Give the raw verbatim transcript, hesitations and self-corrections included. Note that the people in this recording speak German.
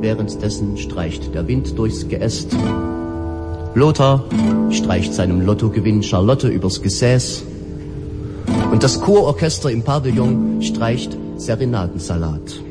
währenddessen streicht der Wind durchs Geäst. Lothar streicht seinem Lottogewinn Charlotte übers Gesäß. Und das Chororchester im Pavillon streicht Serenadensalat.